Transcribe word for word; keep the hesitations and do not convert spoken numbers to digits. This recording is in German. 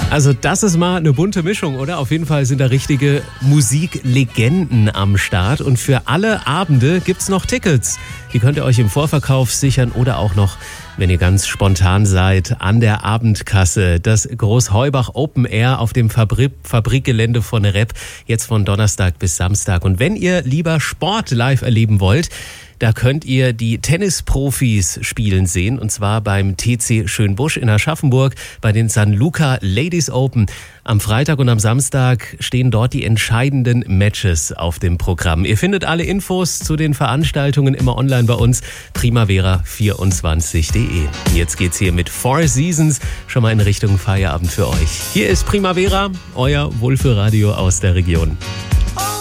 Also das ist mal eine bunte Mischung, oder? Auf jeden Fall sind da richtige Musiklegenden am Start. Und für alle Abende gibt's noch Tickets. Die könnt ihr euch im Vorverkauf sichern oder auch noch, wenn ihr ganz spontan seid, an der Abendkasse. Das Großheubach Open Air auf dem Fabri- Fabrikgelände von Repp. Jetzt von Donnerstag bis Samstag. Und wenn ihr lieber Sport live erleben wollt, da könnt ihr die Tennisprofis spielen sehen, und zwar beim T C Schönbusch in Aschaffenburg bei den San Luca Ladies Open. Am Freitag und am Samstag stehen dort die entscheidenden Matches auf dem Programm. Ihr findet alle Infos zu den Veranstaltungen immer online bei uns, primavera vierundzwanzig punkt de. Jetzt geht's hier mit Four Seasons schon mal in Richtung Feierabend für euch. Hier ist Primavera, euer Wohlfühlradio aus der Region.